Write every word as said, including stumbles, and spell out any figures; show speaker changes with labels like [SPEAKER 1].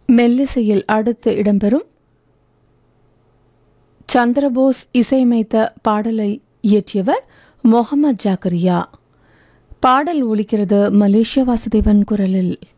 [SPEAKER 1] மெல்லிசையில் அடுத்து இடம்பெறும் சந்திரபோஸ் இசையமைத்த பாடலை இயற்றியவர் முகமது ஜாக்கரியா. பாடல் ஒலிக்கிறது மலேசியா வாசுதேவன் குரலில்.